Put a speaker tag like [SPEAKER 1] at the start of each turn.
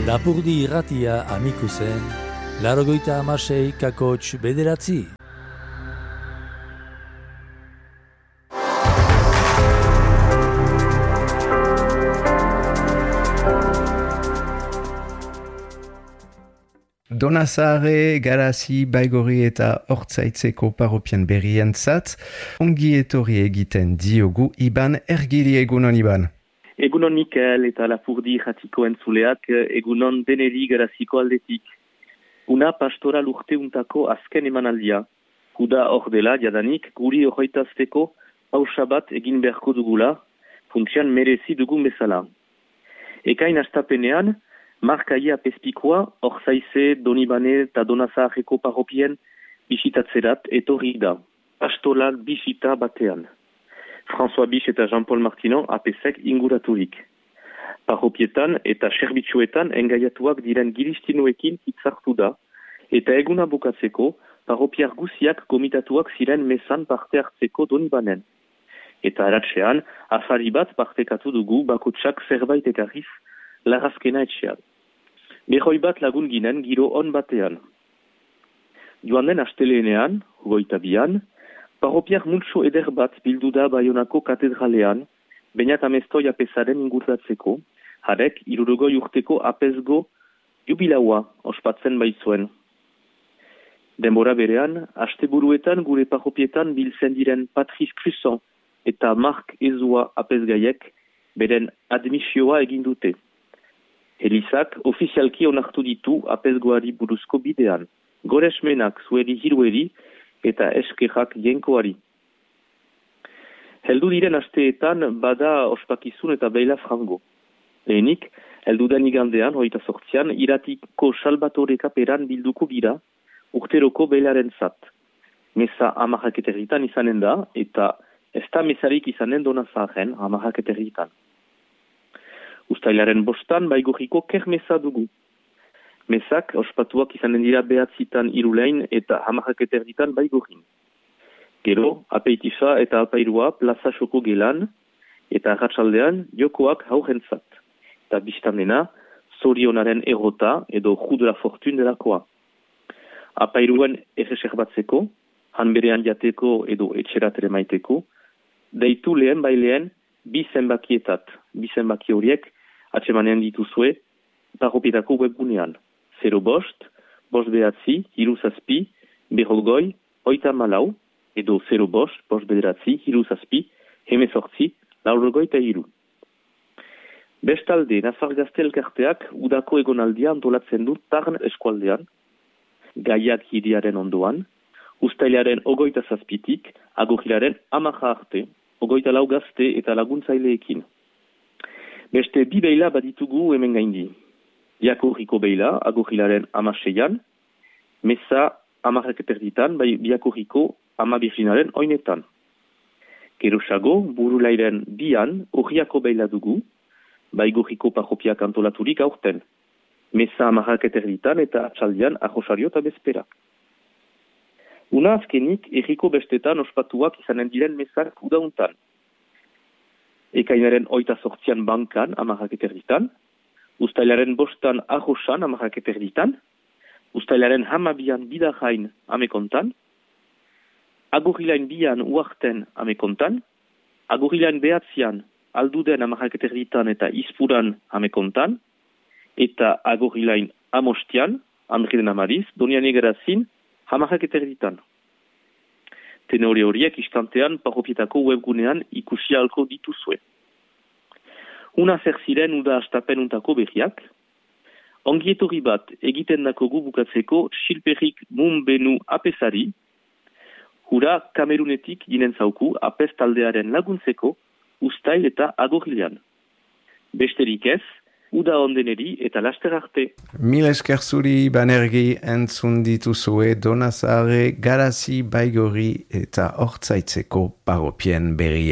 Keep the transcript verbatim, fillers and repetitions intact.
[SPEAKER 1] Lapurdi irratia amikuzen, larogoita amasei kakotx bederatzi.
[SPEAKER 2] Donazare, Garazi, Baigorri eta Hortzaitzeko parropian berrientzat, ongi etorri egiten diogu Iban Ergili. Egunon, Iban.
[SPEAKER 3] Egunon Mikel eta Lapurdi irratiko entzuleak, egunon deneri Garaziko aldetik. Una pastoral urteuntako azken emanaldia. Kuda hor dela, jadanik, guri horretazteko pausa bat egin beharko dugula, funtsian merezi dugun bezala. Ekain astapenean, markaia pespikoa, Hortzaize, Donibane eta Donazahareko parropien bisitatzerat etorri da. Pastoral bisita batean. François Bich eta Jean-Paul Martinon apesek inguraturik. Parropietan eta serbitzuetan engaiatuak diren gilistinuekin hitzartu da, eta eguna bukatzeko, parropiar guziak komitatuak ziren mesan parte hartzeko Donibanen. Eta aratsean, afari bat partekatu dugu bakotsak zerbait ekarriz larrazkena etxean. Behoi bat lagun ginen giro on batean. Joan den asteleenean, goita bian, parropiar multso eder bat bildu da Baionako katedralean, bainat amestoi apesaren ingurtatzeko, harek irurogoi urteko apesgo jubilaua ospatzen baitzuen. Denbora berean, asteburuetan gure parropietan biltzen diren Patrice Cruson eta Mark Ezua apesgaiek beren admisioa egin dute. Elizak ofizialki onartu ditu apesgoari buruzko bidean, goresmenak zueri hirueri eta eskerrak jenkoari. Heldu diren asteetan bada ospakizun eta beila frango. Lehenik, heldu den igandean, hoita sortzian, iratiko Salvatore kaperan bilduko gira, urteroko beilaren zat. Mesa amarrak eterritan izanen da, eta ez da mesarik izanen Donazaren amarrak eterritan. Uztailaren bostan, Baigorriko kermesa dugu. Mesak ospatuak izanen dira behatzitan Irulein eta hamarrak eterditan Baigorrin. Gero, apeitifa eta apairua plaza xoko gelan eta arratsaldean jokoak haurentzat. Eta biztanena, zorionaren errota edo Ju de la Fortune delakoa. Apairuen erreserbatzeko, hanberean jateko edo etxeratere maiteko, deitu lehen bailean bi zenbakietat. Bi zenbaki horiek atsemanean dituzue parropietako webgunean. Zero bost, bost behatzi, hiru zazpi, berrogoi, oita malau, edo zero bost, bost bederatzi, hiru zazpi, hemezortzi, laurogoi eta hiru. Bestalde, Nafar Gazte elkarteak udako egonaldia antolatzen du Tarn eskualdean, Gaiak hiriaren ondoan, Uztailaren ogoita zazpitik, Agorrilaren amaja arte, ogoita lau gazte eta laguntzaileekin. Beste bi beila baditugu hemen gaindi. Biakorriko beila, Agorrilaren amaseian, mesa amarrak eterditan, bai biakorriko ama virginaren oinetan. Gerosago, burulairen bian, orriako beila dugu, Baigorriko parropiak antolaturik aurten. Mesa amarrak eterditan eta atxaldian arrosario eta bezpera. Una azkenik, erriko bestetan ospatuak izanen diren mesak udauntan. Ekainaren oita sortzian bankan amarrak eterditan, Uztailaren bostan arrosan amarrak eterditan, Uztailaren hamabian bidajain amekontan, Agorrilain bian uarten amekontan, Agorrilain behatzian alduden amarrak eterditan eta izpuran amekontan, eta Agorrilain amostian, Andriden amariz, Donian egerazin, amarrak eterditan. Tenore horiek istantean parropietako webgunean ikusi alko dituzue. Una zer ziren uda astapenuntako berriak, ongietorri bat egiten dako bukatzeko Silperik Mumbenu apesari, hura Kamerunetik ginen zauku apes taldearen laguntzeko Uztail eta Agorrilean. Besterik ez, uda ondeneri eta laster arte.
[SPEAKER 2] Mil esker zuri Iban Ergi entzun dituzue Donazare, Garazi, Baigorri eta Hortzaitzeko parropien berri.